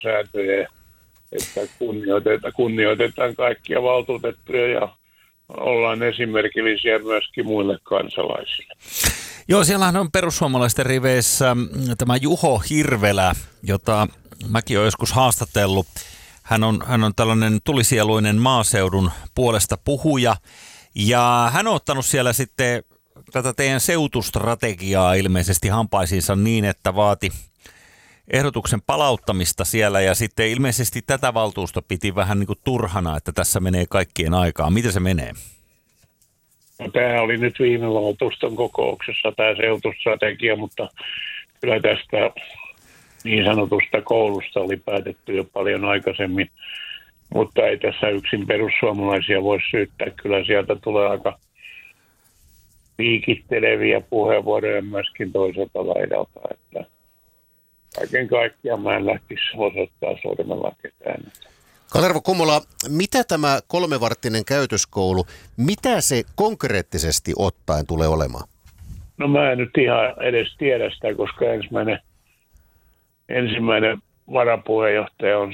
sääntöjä, että kunnioitetaan kaikkia valtuutettuja ja ollaan esimerkillisiä myöskin muille kansalaisille. Joo, siellähän on perussuomalaisten riveissä tämä Juho Hirvelä, jota mäkin olen joskus haastatellut. Hän on tällainen tulisieluinen maaseudun puolesta puhuja ja hän on ottanut siellä sitten tätä teidän seutustrategiaa ilmeisesti hampaisiinsa niin, että vaati ehdotuksen palauttamista siellä ja sitten ilmeisesti tätä valtuusto piti vähän niin kuin turhana, että tässä menee kaikkien aikaa. Miten se menee? No, tämä oli nyt viime valtuuston kokouksessa tämä seutustrategia, mutta kyllä tästä niin sanotusta koulusta oli päätetty jo paljon aikaisemmin, mutta ei tässä yksin perussuomalaisia voi syyttää. Kyllä sieltä tulee aika piikitteleviä puheenvuoroja myöskin toiselta laidalta, että kaiken kaikkiaan mä en lähtisi osoittaa sormella ketään. Kalervo Kummola, mitä tämä 3-varttinen käytöskoulu, mitä se konkreettisesti ottaen tulee olemaan? No mä en nyt ihan edes tiedä sitä, koska ensimmäinen varapuheenjohtaja on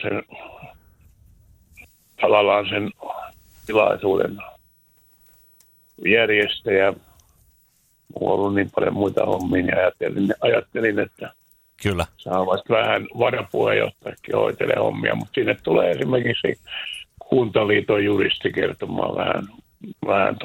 tavallaan sen tilaisuuden järjestäjä. Mulla on ollut niin paljon muita hommia ja ajattelin, että kyllä saavat vähän varapuheenjohtajakin hoitelee hommia, mutta sinne tulee esimerkiksi Kuntaliiton juristi kertomaan vähän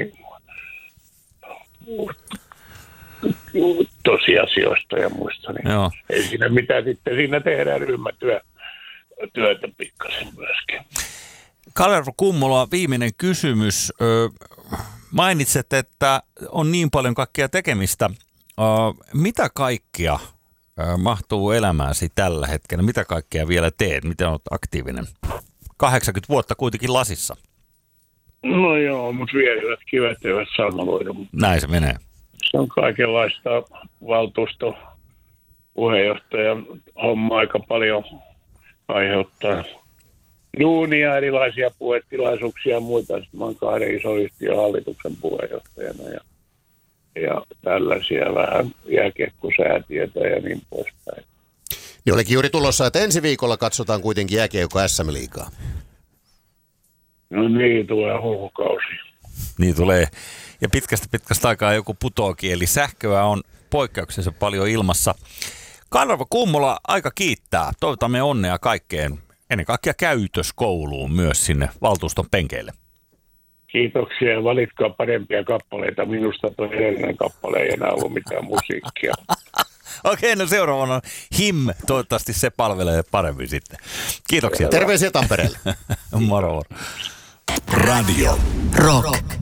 tosiasioista ja muista. Niin ei siinä mitään, sitten siinä tehdään ryhmätyötä pikkasen myöskin. Kalervo Kummola, viimeinen kysymys. Mainitset, että on niin paljon kaikkea tekemistä. Mitä kaikkea mahtuu elämääsi tällä hetkellä? Mitä kaikkea vielä teet? Miten olet aktiivinen? 80 vuotta kuitenkin lasissa. No joo, mutta vielävät kivet eivät sammaloida. Näin se menee. Se on kaikenlaista valtuustopuheenjohtajan homma aika paljon aiheuttaa duunia, erilaisia puhetilaisuuksia ja muita. Sitten mä oon 2 ison yhtiön hallituksen puheenjohtajana ja tällaisia vähän jääkiekkosäätiötä ja niin poispäin. Niin olikin juuri tulossa, että ensi viikolla katsotaan kuitenkin jääkiekko SM-liigaa. No niin, tulee huhukausi. Niin tulee. Ja pitkästä aikaa joku putoakin, eli sähköä on poikkeuksessa paljon ilmassa. Kalervo Kummola, aika kiittää. Toivotamme onnea kaikkeen, ennen kaikkea käytöskouluun myös sinne valtuuston penkeille. Kiitoksia ja valitkaa parempia kappaleita. Minusta tuo edellinen kappale ei enää ollut mitään musiikkia. Okei, no seuraavana Him. Toivottavasti se palvelee paremmin sitten. Kiitoksia. Terveisiä Tampereelle. Moro. Radio Rock.